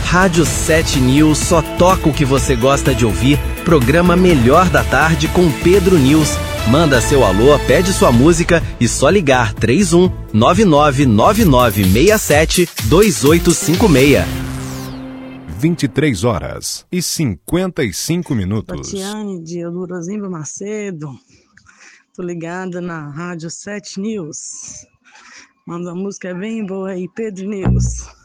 Rádio 7 News só toca o que você gosta de ouvir. Programa Melhor da Tarde com Pedro News. Manda seu alô, pede sua música e só ligar 31 999967 2856. 23h55. Tatiane de Elurozimba Macedo. Tô ligada na Rádio 7 News. Manda uma música bem boa aí, Pedro News.